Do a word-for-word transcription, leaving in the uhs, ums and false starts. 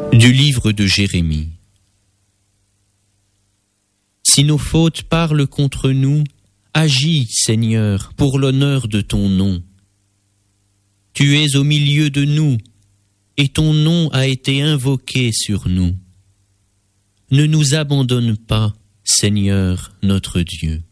Du livre de Jérémie. Si nos fautes parlent contre nous, agis, Seigneur, pour l'honneur de ton nom. Tu es au milieu de nous, et ton nom a été invoqué sur nous. Ne nous abandonne pas, Seigneur notre Dieu.